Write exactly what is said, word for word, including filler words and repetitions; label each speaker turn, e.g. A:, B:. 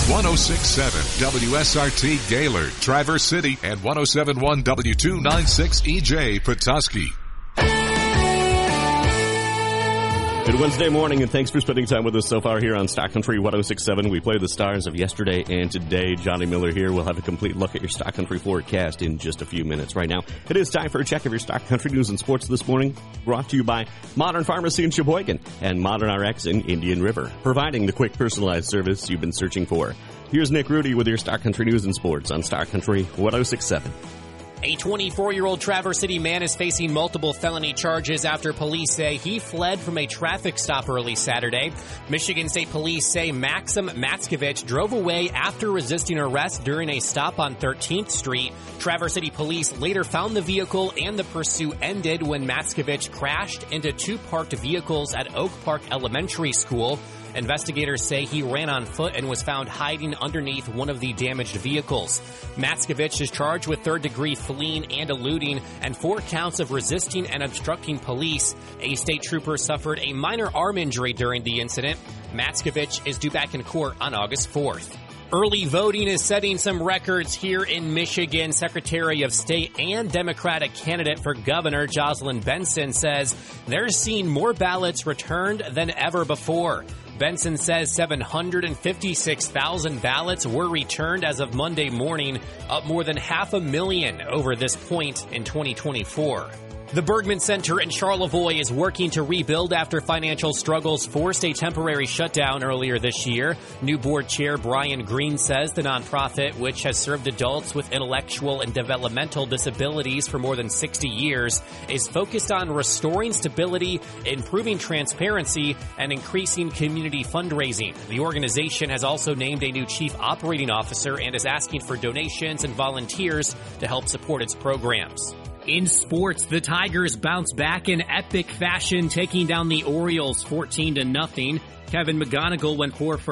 A: one oh six point seven W S R T Gaylord, Traverse City, and one oh seven point one W two ninety-six E J Petoskey.
B: Good Wednesday morning, and thanks for spending time with us so far here on Stock Country one oh six point seven. We play the stars of yesterday and today. Johnny Miller here. We'll have a complete look at your Stock Country forecast in just a few minutes. Right now, it is time for a check of your Stock Country news and sports this morning, brought to you by Modern Pharmacy in Sheboygan and Modern R X in Indian River, providing the quick, personalized service you've been searching for. Here's Nick Rudy with your Stock Country news and sports on Stock Country one oh six point seven.
C: A twenty-four-year-old Traverse City man is facing multiple felony charges after police say he fled from a traffic stop early Saturday. Michigan State Police say Maxim Matskovich drove away after resisting arrest during a stop on thirteenth Street. Traverse City Police later found the vehicle and the pursuit ended when Matskovich crashed into two parked vehicles at Oak Park Elementary School. Investigators say he ran on foot and was found hiding underneath one of the damaged vehicles. Matskovich is charged with third-degree fleeing and eluding and four counts of resisting and obstructing police. A state trooper suffered a minor arm injury during the incident. Matskovich is due back in court on August fourth. Early voting is setting some records here in Michigan. Secretary of State and Democratic candidate for governor Jocelyn Benson says they're seeing more ballots returned than ever before. Benson says seven hundred fifty-six thousand ballots were returned as of Monday morning, up more than half a million over this point in twenty twenty-four. The Bergman Center in Charlevoix is working to rebuild after financial struggles forced a temporary shutdown earlier this year. New board chair Brian Green says the nonprofit, which has served adults with intellectual and developmental disabilities for more than sixty years, is focused on restoring stability, improving transparency, and increasing community fundraising. The organization has also named a new chief operating officer and is asking for donations and volunteers to help support its programs. In sports, the Tigers bounce back in epic fashion, taking down the Orioles fourteen to nothing. Kevin McGonigal went four for